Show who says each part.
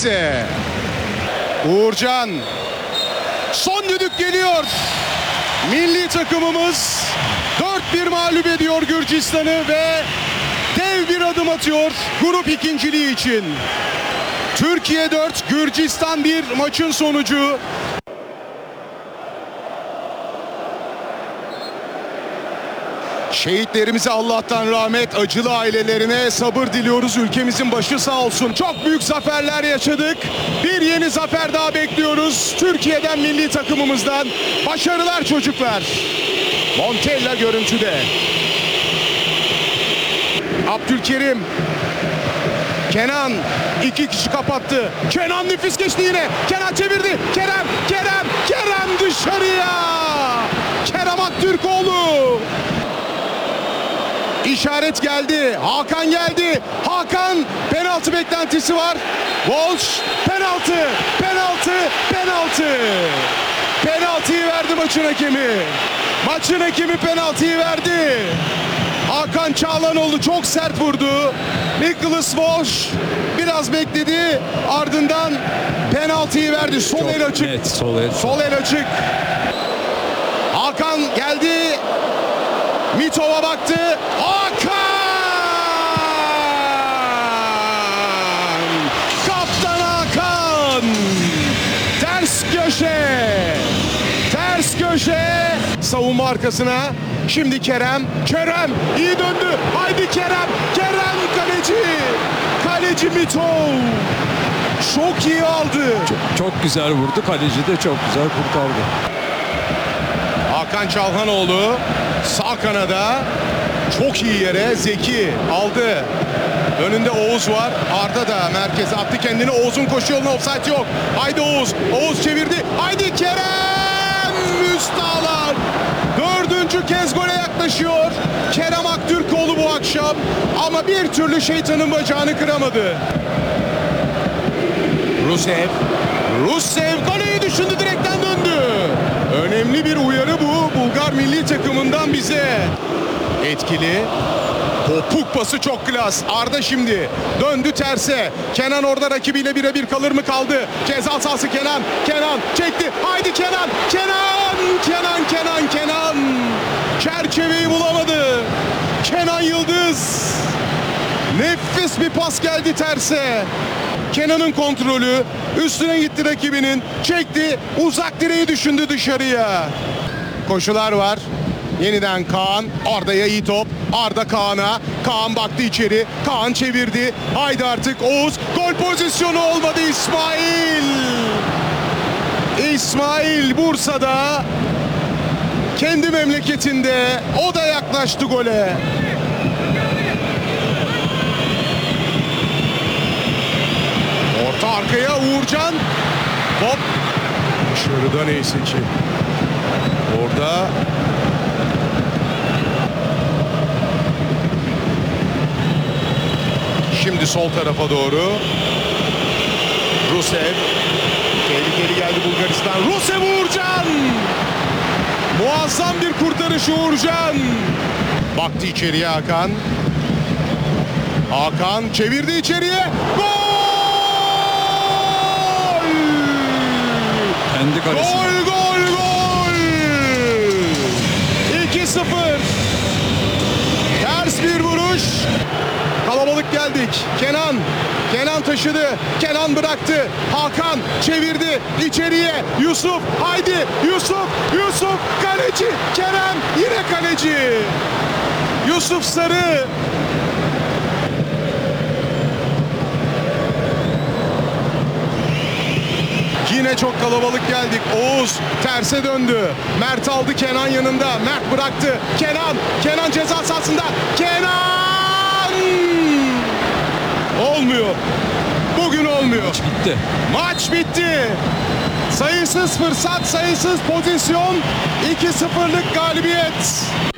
Speaker 1: terse. Uğurcan. Son düdük geliyor. Milli takımımız 4-1 mağlup ediyor Gürcistan'ı ve dev bir adım atıyor grup ikinciliği için. Türkiye 4, Gürcistan 1 maçın sonucu. Şehitlerimize Allah'tan rahmet, acılı ailelerine sabır diliyoruz. Ülkemizin başı sağ olsun. Çok büyük zaferler yaşadık. Bir yeni zafer daha bekliyoruz. Türkiye'den, milli takımımızdan. Başarılar çocuklar. Montella görüntüde. Abdülkerim. Kenan 2 kişi kapattı. Kenan nefis geçti yine. Kenan çevirdi. Kerem dışarıya. Kerem Aktürkoğlu. İşaret geldi. Hakan geldi. Hakan penaltı beklentisi var. Walsh penaltı. Penaltıyı verdi maçın hakemi. Maçın hakemi penaltıyı verdi. Hakan Çağlanoğlu çok sert vurdu. Nicholas Walsh biraz bekledi. Ardından penaltıyı verdi. Sol el açık.
Speaker 2: Net,
Speaker 1: sol el açık. Hakan geldi. Mitov'a baktı. Hakan! Kaptan Hakan! Ters köşe. Savunma arkasına. Şimdi Kerem iyi döndü. Haydi Kerem kaleci. Kaleci Mitov. Çok iyi aldı.
Speaker 2: Çok güzel vurdu. Kaleci de çok güzel kurtardı.
Speaker 1: Hakan Çalhanoğlu sağ kanada çok iyi yere Zeki aldı. Önünde Oğuz var. Arda da merkeze attı kendini. Oğuz'un koşu yoluna offside yok. Haydi Oğuz. Oğuz çevirdi. Haydi Kerem. Üst ağlar. 4. kez gole yaklaşıyor. Kerem Aktürkoğlu bu akşam. Ama bir türlü şeytanın bacağını kıramadı. Rusev kaleyi düşündü, direkten döndü. Önemli bir uyarı bu Bulgar milli takımından bize. Etkili. Topuk pası çok klas. Arda şimdi döndü terse. Kenan orada rakibiyle birebir kalır mı, kaldı. Ceza sahası Kenan çekti. Haydi Kenan. Çerçeveyi bulamadı. Kenan Yıldız. Nefis bir pas geldi terse. Kenan'ın kontrolü, üstüne gitti rakibinin, çekti, uzak direği düşündü dışarıya. Koşular var. Yeniden Kaan, Arda'ya iyi top. Arda Kaan'a, Kaan baktı içeri, Kaan çevirdi. Haydi artık Oğuz, gol pozisyonu olmadı. İsmail Bursa'da, kendi memleketinde, o da yaklaştı gole. Orta arkaya Uğurcan. Hop. Dışarıda neyse ki. Orada şimdi sol tarafa doğru. Rusev. Tehlikeli geldi Bulgaristan. Rusev Uğurcan. Muazzam bir kurtarış Uğurcan. Baktı içeriye Hakan. Hakan çevirdi içeriye. Gol!
Speaker 2: Kendi kalesine.
Speaker 1: Gol! 2-0. Ters bir vuruş. Kalabalık geldik. Kenan taşıdı. Kenan bıraktı. Hakan çevirdi içeriye. Yusuf. Haydi Yusuf. Kaleci. Kerem yine kaleci. Yusuf Sarı. Yine çok kalabalık geldik. Oğuz terse döndü. Mert aldı, Kenan yanında. Mert bıraktı. Kenan ceza sahasında. Olmuyor. Bugün olmuyor. Maç bitti. Sayısız fırsat, sayısız pozisyon. 2-0'lık galibiyet.